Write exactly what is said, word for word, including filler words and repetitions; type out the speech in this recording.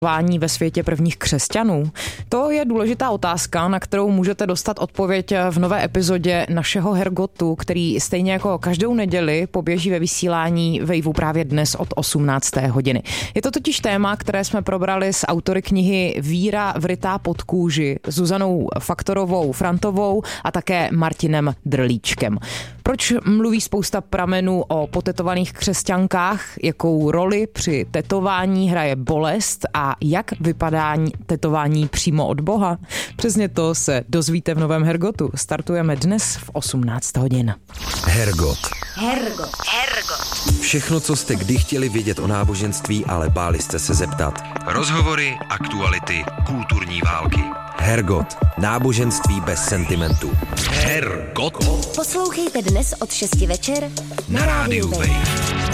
tetování ve světě prvních křesťanů? To je důležitá otázka, na kterou můžete dostat odpověď v nové epizodě našeho Hergotu, který stejně jako každou neděli poběží ve vysílání Waveu právě dnes od osmnácté hodiny. Je to totiž téma, které jsme probrali s autory knihy Víra vrytá pod kůži, Zuzanou Faktorovou Frantovou a také Martinem Drlíčkem. Proč mluví spousta pramenů o potetovaných křesťankách, jakou roli při tetování hraje bolest a jak vypadá tetování přímo od Boha? Přesně to se dozvíte v novém Hergotu. Startujeme dnes v osmnáct hodin. Hergot. Hergot. Hergot. Všechno, co jste kdy chtěli vědět o náboženství, ale báli jste se zeptat. Rozhovory, aktuality, kulturní války. Hergot. Náboženství bez sentimentu. Hergot. Poslouchejte dnes od šesti večer na rádiu Wave.